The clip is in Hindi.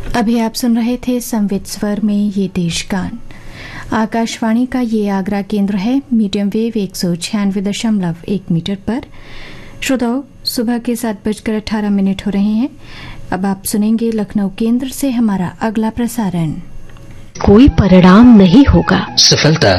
अभी आप सुन रहे थे संवित स्वर में ये देशगान। आकाशवाणी का ये आगरा केंद्र है, मीडियम वेव 196.1 मीटर पर। श्रोताओ, सुबह के 7:18 हो रहे हैं। अब आप सुनेंगे लखनऊ केंद्र से हमारा अगला प्रसारण। कोई परिणाम नहीं होगा, सफलता